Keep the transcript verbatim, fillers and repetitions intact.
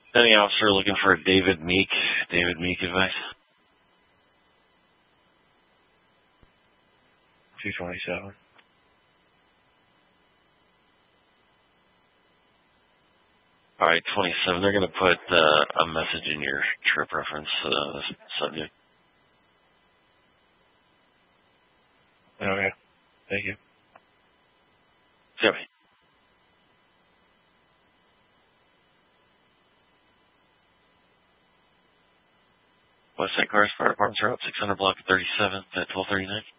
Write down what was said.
Any officer looking for a David Meek. David Meek advice. two twenty-seven. All right, twenty-seven. They're going to put uh, a message in your trip reference uh, subject. Okay. Thank you. Jimmy. West Saint Cars Fire Department's Route six hundred block of thirty-seventh at twelve thirty-nine.